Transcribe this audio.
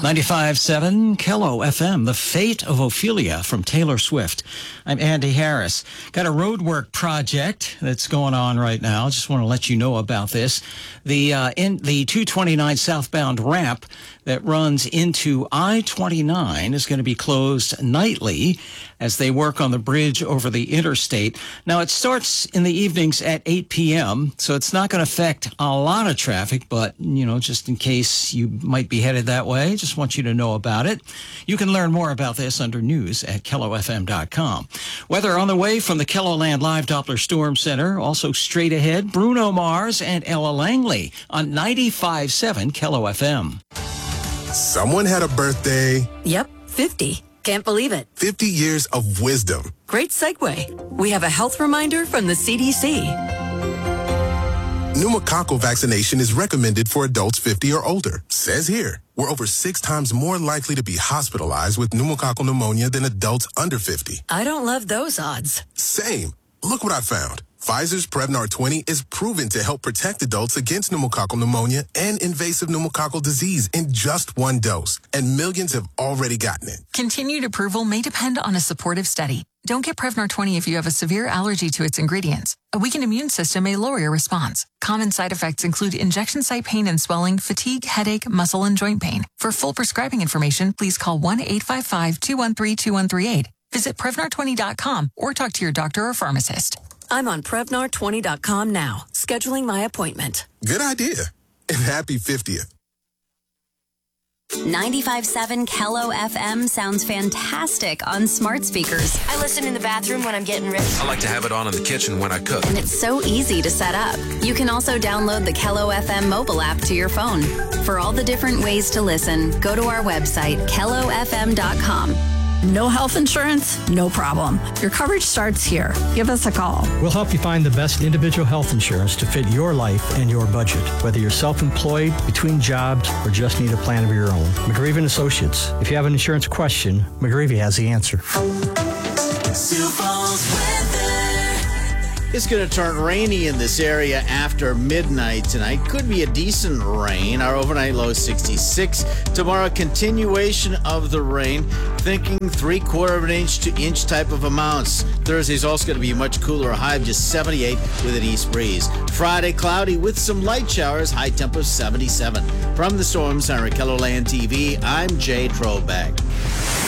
95.7 Kello FM, The Fate of Ophelia from Taylor Swift. I'm Andy Harris. Got a roadwork project that's going on right now. Just want to let you know about this. The 229 southbound ramp that runs into I-29 is going to be closed nightly as they work on the bridge over the interstate. Now, it starts in the evenings at 8 p.m., so it's not going to affect a lot of traffic, but, just in case you might be headed that way, just want you to know about it. You can learn more about this under news at KelloFM.com. Weather on the way from the KELOLAND Live Doppler Storm Center. Also straight ahead, Bruno Mars and Ella Langley on 95.7 Kello FM. Someone had a birthday. Yep, 50. Can't believe it. 50 years of wisdom. Great segue. We have a health reminder from the CDC. Pneumococcal vaccination is recommended for adults 50 or older. Says here, we're over 6 times more likely to be hospitalized with pneumococcal pneumonia than adults under 50. I don't love those odds. Same. Look what I found. Pfizer's Prevnar 20 is proven to help protect adults against pneumococcal pneumonia and invasive pneumococcal disease in just 1 dose, and millions have already gotten it. Continued approval may depend on a supportive study. Don't get Prevnar 20 if you have a severe allergy to its ingredients. A weakened immune system may lower your response. Common side effects include injection site pain and swelling, fatigue, headache, muscle, and joint pain. For full prescribing information, please call 1-855-213-2138. Visit Prevnar20.com or talk to your doctor or pharmacist. I'm on Prevnar20.com now, scheduling my appointment. Good idea. And happy 50th. 95.7 Kello FM sounds fantastic on smart speakers. I listen in the bathroom when I'm getting ready. I like to have it on in the kitchen when I cook. And it's so easy to set up. You can also download the Kello FM mobile app to your phone. For all the different ways to listen, go to our website, KelloFM.com. No health insurance? No problem. Your coverage starts here. Give us a call. We'll help you find the best individual health insurance to fit your life and your budget. Whether you're self-employed, between jobs, or just need a plan of your own. McGreevy & Associates. If you have an insurance question, McGreevy has the answer. Sioux Falls weather. It's going to turn rainy in this area after midnight tonight. Could be a decent rain. Our overnight low is 66. Tomorrow, continuation of the rain. Thinking 3/4 of an inch to inch type of amounts. Thursday's also going to be a much cooler, a high of just 78 with an east breeze. Friday, cloudy with some light showers, high temp of 77. From the Storm Center at KELOLAND TV, I'm Jay Trobeck.